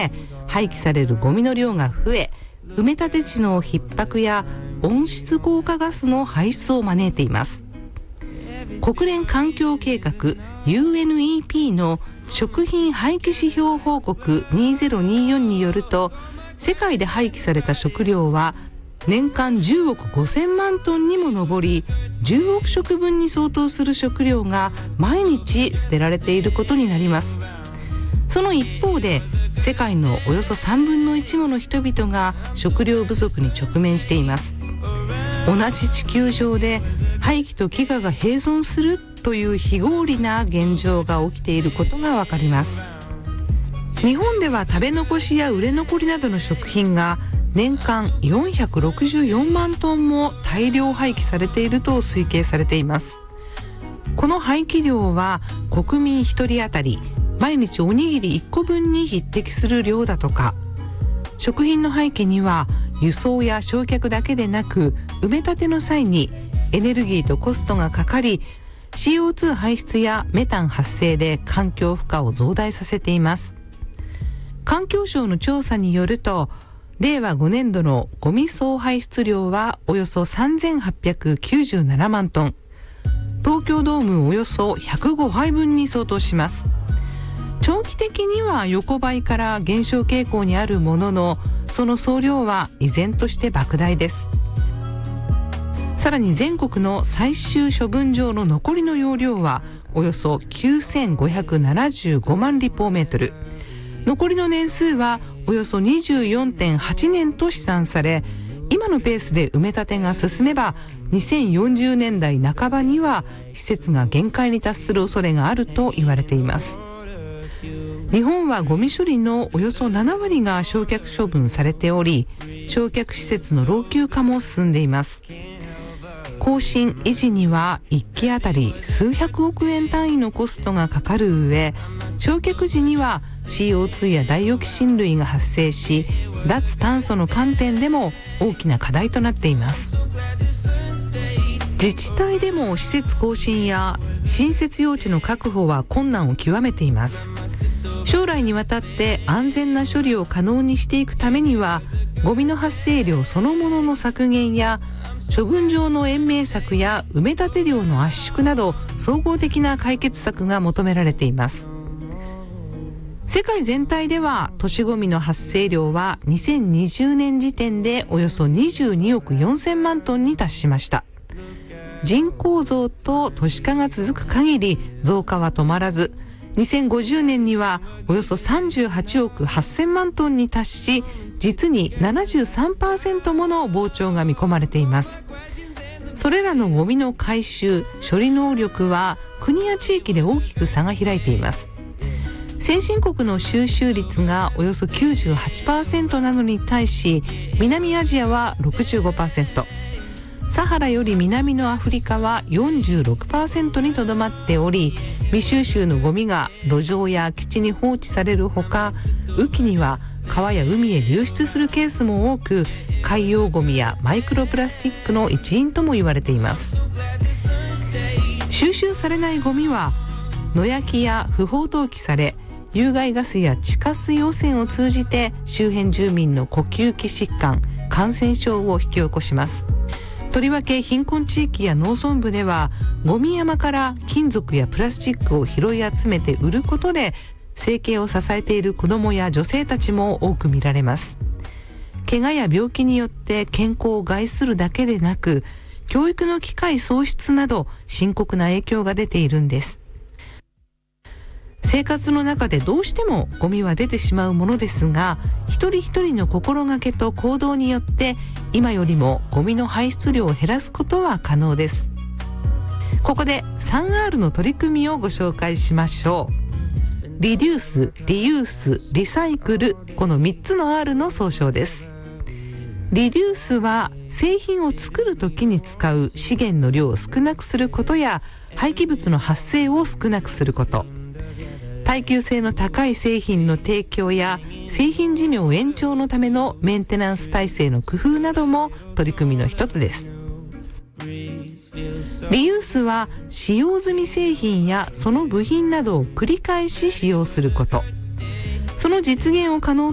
で廃棄されるゴミの量が増え、埋め立て地の逼迫や温室効果ガスの排出を招いています。国連環境計画 UNEP の食品廃棄指標報告2024によると、世界で廃棄された食料は年間10億5000万トンにも上り、10億食分に相当する食料が毎日捨てられていることになります。その一方で、世界のおよそ3分の1もの人々が食料不足に直面しています。同じ地球上で廃棄と飢餓が併存するという非合理な現状が起きていることがわかります。日本では食べ残しや売れ残りなどの食品が年間464万トンも大量廃棄されていると推計されています。この廃棄量は国民1人当たり毎日おにぎり1個分に匹敵する量だとか。食品の廃棄には輸送や焼却だけでなく、埋め立ての際にエネルギーとコストがかかり、 CO2 排出やメタン発生で環境負荷を増大させています。環境省の調査によると、令和5年度のゴミ総排出量はおよそ3897万トン、東京ドームおよそ105杯分に相当します。長期的には横ばいから減少傾向にあるものの、その総量は依然として莫大です。さらに全国の最終処分場の残りの容量はおよそ9575万立方メートル、残りの年数はおよそ 24.8 年と試算され、今のペースで埋め立てが進めば2040年代半ばには施設が限界に達する恐れがあると言われています。日本はゴミ処理のおよそ7割が焼却処分されており、焼却施設の老朽化も進んでいます。更新維持には1基あたり数百億円単位のコストがかかる上、焼却時には CO2 やダイオキシン類が発生し、脱炭素の観点でも大きな課題となっています。自治体でも施設更新や新設用地の確保は困難を極めています。将来にわたって安全な処理を可能にしていくためには、ゴミの発生量そのものの削減や処分場の延命策や埋め立て量の圧縮など、総合的な解決策が求められています。世界全体では都市ゴミの発生量は2020年時点でおよそ22億4000万トンに達しました。人口増と都市化が続く限り増加は止まらず、2050年にはおよそ38億8000万トンに達し、実に 73% もの膨張が見込まれています。それらのゴミの回収・処理能力は国や地域で大きく差が開いています。先進国の収集率がおよそ 98% なのに対し、南アジアは 65%、サハラより南のアフリカは 46% にとどまっており、未収集のゴミが路上や空き地に放置されるほか、雨季には川や海へ流出するケースも多く、海洋ゴミやマイクロプラスチックの一因とも言われています。収集されないゴミは野焼きや不法投棄され、有害ガスや地下水汚染を通じて周辺住民の呼吸器疾患、感染症を引き起こします。とりわけ貧困地域や農村部では、ゴミ山から金属やプラスチックを拾い集めて売ることで生計を支えている子どもや女性たちも多く見られます。怪我や病気によって健康を害するだけでなく、教育の機会喪失など深刻な影響が出ているんです。生活の中でどうしてもゴミは出てしまうものですが、一人一人の心がけと行動によって今よりもゴミの排出量を減らすことは可能です。ここで 3R の取り組みをご紹介しましょう。リデュース、リユース、リサイクル、この3つの R の総称です。リデュースは製品を作るときに使う資源の量を少なくすることや、廃棄物の発生を少なくすること、耐久性の高い製品の提供や製品寿命延長のためのメンテナンス体制の工夫なども取り組みの一つです。リユースは使用済み製品やその部品などを繰り返し使用すること、その実現を可能